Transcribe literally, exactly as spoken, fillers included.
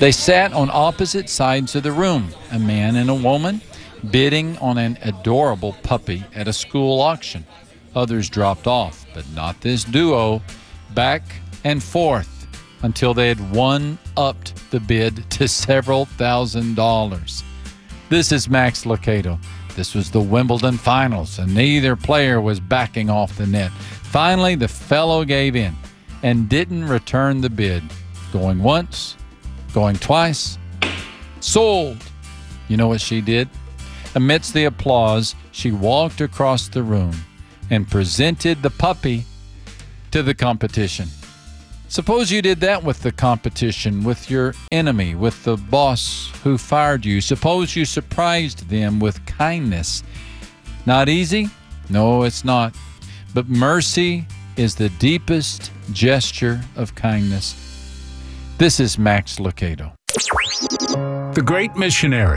They sat on opposite sides of the room, a man and a woman, bidding on an adorable puppy at a school auction. Others dropped off, but not this duo. Back and forth until they had one-upped the bid to several thousand dollars. This is Max Lucado. This was the Wimbledon finals, and neither player was backing off the net. Finally, the fellow gave in and didn't return the bid. Going once, going twice, sold. You know what she did? Amidst the applause, she walked across the room and presented the puppy to the competition. Suppose you did that with the competition, with your enemy, with the boss who fired you. Suppose you surprised them with kindness. Not easy? No, it's not. But mercy is the deepest gesture of kindness. This is Max Lucado. The Great Missionary.